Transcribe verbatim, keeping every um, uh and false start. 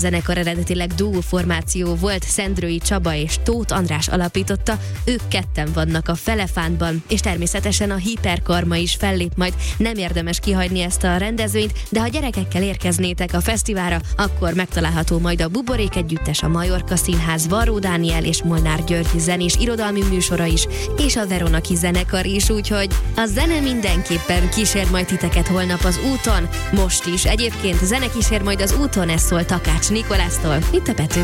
zenekar eredetileg duó formáció volt, Szendrői Csaba és Tóth András alapította, ők ketten vannak a Felefántban, és természetesen a Hiperkarma is fellép majd. Nem érdemes kihagyni ezt a rendezvényt, de ha gyerekekkel érkeznétek a fesztiválra, akkor megtalálható majd a Buborék Együttes, a Majorka Színház, Varró Dániel és Molnár György zenés irodalmi műsora is, és a Veronaki zenekar is, úgyhogy a zene mindenképpen kísér majd titeket holnap az úton, most is. Egyébként zene kísér majd az úton, ez szól Takács Nikolásztól, itt a Pető